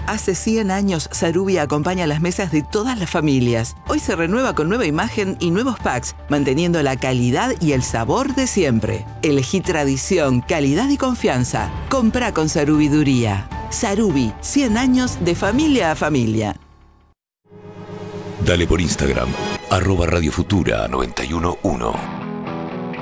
Hace 100 años, Sarubi acompaña las mesas de todas las familias. Hoy se renueva con nueva imagen y nuevos packs, manteniendo la calidad y el sabor de siempre. Elegí tradición, calidad y confianza. Comprá con Sarubiduría. Sarubi, 100 años de familia a familia. Dale por Instagram, @radiofutura911.